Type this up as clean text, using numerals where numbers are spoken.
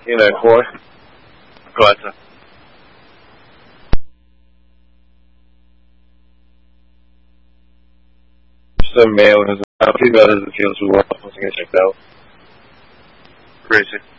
4. Corretto. Some male has a female doesn't feel too well. I think I checked out. Crazy.